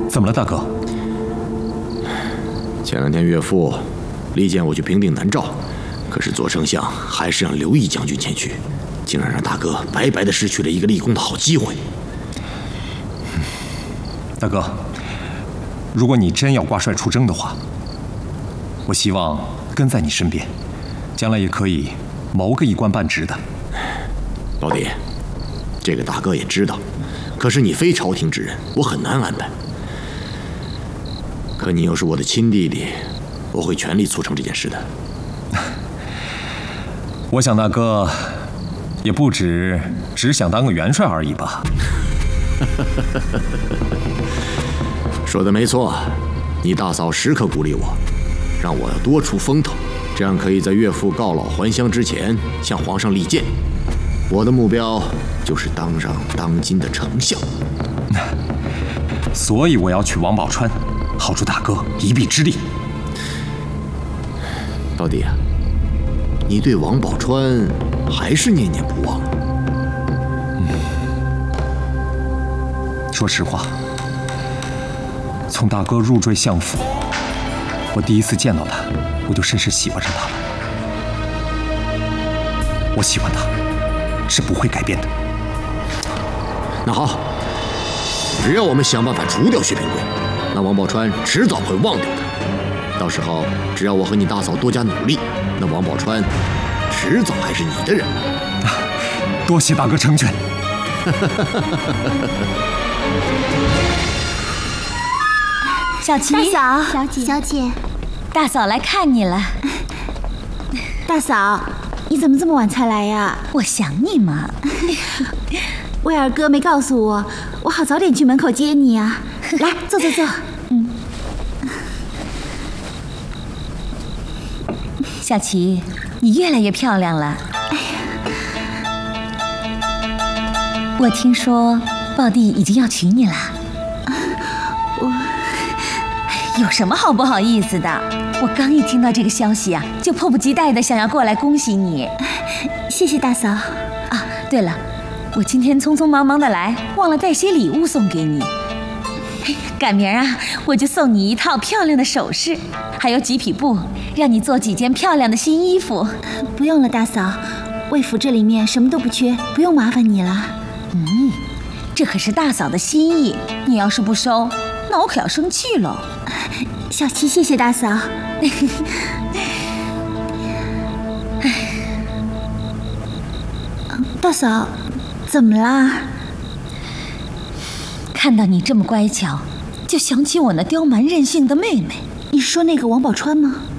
怎么了，大哥？ 前2天岳父力荐我去平定南诏，可是左丞相还是让刘毅将军前去，竟然让大哥白白的失去了一个立功的好机会。 大哥，如果你真要挂帅出征的话，我希望跟在你身边，将来也可以谋个1官半职的。 老弟，这个大哥也知道，可是你非朝廷之人，我很难安排。可你又是我的亲弟弟，我会全力促成这件事的。 我想大哥也不只想当个元帅而已吧？ 说的没错，你大嫂时刻鼓励我，让我要多出风头，这样可以在岳父告老还乡之前向皇上力荐。我的目标就是当上当今的丞相。 所以我要去王宝钏，好助大哥一臂之力。 老弟啊，你对王宝钏还是念念不忘。 说实话，从大哥入赘相府，我第一次见到他，我就深深喜欢上他了。我喜欢他，是不会改变的。 那好，只要我们想办法除掉薛平贵，那王宝钏迟早会忘掉他。到时候，只要我和你大嫂多加努力，那王宝钏迟早还是你的人。 多谢大哥成全。 小琪， 大嫂， 小姐， 大嫂来看你了。 大嫂，你怎么这么晚才来呀？ 我想你嘛。 威尔哥没告诉我，我好早点去门口接你啊。来，坐。 小琪，你越来越漂亮了。我听说宝弟已经要娶你了。有什么好不好意思的？我刚一听到这个消息啊，就迫不及待的想要过来恭喜你。 谢谢大嫂。 啊，对了，我今天匆匆忙忙的来，忘了带些礼物送给你。赶明儿啊，我就送你一套漂亮的首饰，还有几匹布，让你做几件漂亮的新衣服。 不用了，大嫂，魏府这里面什么都不缺，不用麻烦你了。 这可是大嫂的心意，你要是不收，那我可要生气了。 小琪，谢谢大嫂。大嫂，怎么啦？ 看到你这么乖巧，就想起我那刁蛮任性的妹妹。 你说那个王宝钏吗？